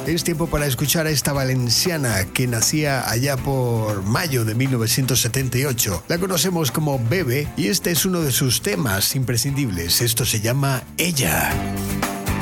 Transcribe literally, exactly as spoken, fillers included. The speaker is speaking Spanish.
Es tiempo para escuchar a esta valenciana que nacía allá por mayo de mil novecientos setenta y ocho. La conocemos como Bebe y este es uno de sus temas imprescindibles. Esto se llama Ella.